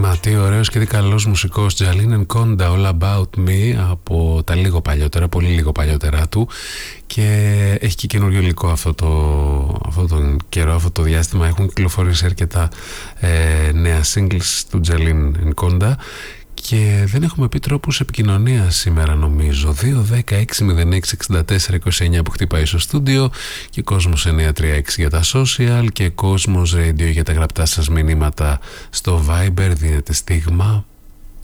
Μα τι ωραίος και τι καλός μουσικός. Jalin Enconda, All About Me, από τα λίγο παλιότερα, πολύ λίγο παλιότερα του, και έχει και καινούριο υλικό αυτό τον καιρό, αυτό το διάστημα. Έχουν κυκλοφορήσει αρκετά νέα singles του Jalin Enconda. Και δεν έχουμε πει τρόπους επικοινωνίας σήμερα, νομίζω. 2-10-606-64-29 που χτυπάει στο στούντιο, και Κόσμος 936 για τα social, και Κόσμος Radio για τα γραπτά σας μηνύματα στο Viber. Δίνετε στίγμα.